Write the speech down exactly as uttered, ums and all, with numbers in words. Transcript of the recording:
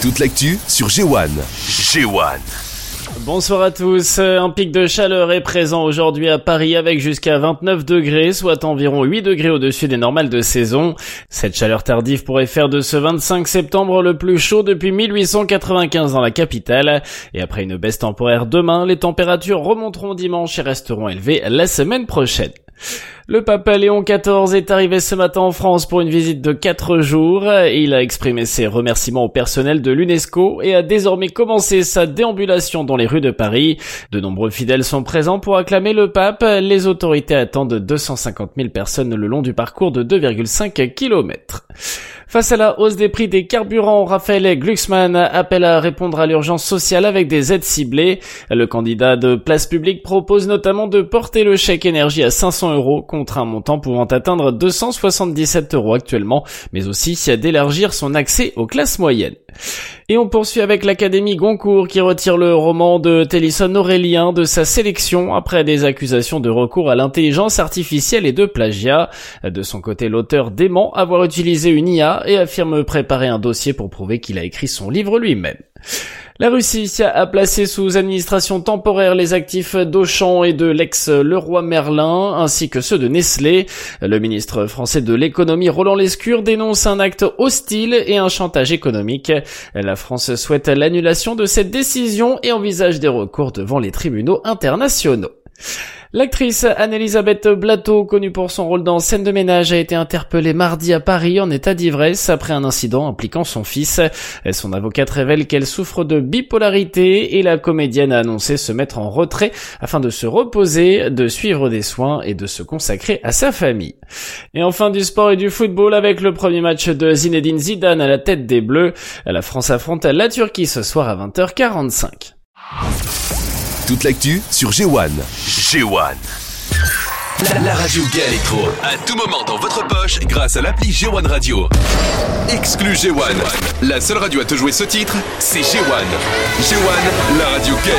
Toute l'actu sur G un. G un. Bonsoir à tous. Un pic de chaleur est présent aujourd'hui à Paris avec jusqu'à vingt-neuf degrés, soit environ huit degrés au-dessus des normales de saison. Cette chaleur tardive pourrait faire de ce vingt-cinq septembre le plus chaud depuis mille huit cent quatre-vingt-quinze dans la capitale. Et après une baisse temporaire demain, les températures remonteront dimanche et resteront élevées la semaine prochaine. Le pape Léon quatorze est arrivé ce matin en France pour une visite de quatre jours. Il a exprimé ses remerciements au personnel de l'UNESCO et a désormais commencé sa déambulation dans les rues de Paris. De nombreux fidèles sont présents pour acclamer le pape. Les autorités attendent deux cent cinquante mille personnes le long du parcours de deux virgule cinq kilomètres. Face à la hausse des prix des carburants, Raphaël Glucksmann appelle à répondre à l'urgence sociale avec des aides ciblées. Le candidat de Place Publique propose notamment de porter le chèque énergie à cinq cents euros contre un montant pouvant atteindre deux cent soixante-dix-sept euros actuellement, mais aussi d'élargir son accès aux classes moyennes. Et on poursuit avec l'Académie Goncourt qui retire le roman de Télisson Aurélien de sa sélection après des accusations de recours à l'intelligence artificielle et de plagiat. De son côté, l'auteur dément avoir utilisé une I A et affirme préparer un dossier pour prouver qu'il a écrit son livre lui-même. La Russie a placé sous administration temporaire les actifs d'Auchan et de l'ex-Leroy Merlin, ainsi que ceux de Nestlé. Le ministre français de l'économie Roland Lescure dénonce un acte hostile et un chantage économique. La France souhaite l'annulation de cette décision et envisage des recours devant les tribunaux internationaux. L'actrice Anne-Elisabeth Blateau, connue pour son rôle dans Scène de ménage, a été interpellée mardi à Paris en état d'ivresse après un incident impliquant son fils. Son avocate révèle qu'elle souffre de bipolarité et la comédienne a annoncé se mettre en retrait afin de se reposer, de suivre des soins et de se consacrer à sa famille. Et enfin du sport et du football avec le premier match de Zinedine Zidane à la tête des Bleus. La France affronte la Turquie ce soir à vingt heures quarante-cinq. Toute l'actu sur G un. G un. La, la radio Gay Electro. À tout moment dans votre poche grâce à l'appli G un Radio. Exclu G un. La seule radio à te jouer ce titre, c'est G un. G un, la radio Gay.